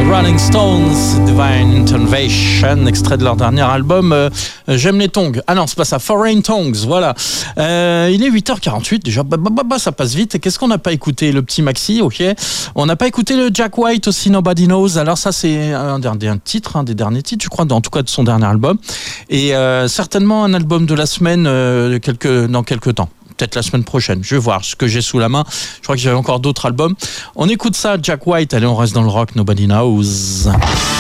Rolling Stones, Divine Intervention, extrait de leur dernier album J'aime les tongs. Ah non, c'est pas ça, Foreign Tongues, voilà. Il est 8h48 déjà, ça passe vite. Et qu'est-ce qu'on n'a pas écouté? Le petit Maxi, ok. On n'a pas écouté le Jack White aussi, Nobody Knows. Alors ça, c'est un des derniers titres, je crois, en tout cas de son dernier album. Et certainement un album de la semaine dans quelques temps. Peut-être la semaine prochaine, je vais voir ce que j'ai sous la main. Je crois que j'avais encore d'autres albums. On écoute ça, Jack White, allez, on reste dans le rock, Nobody Knows.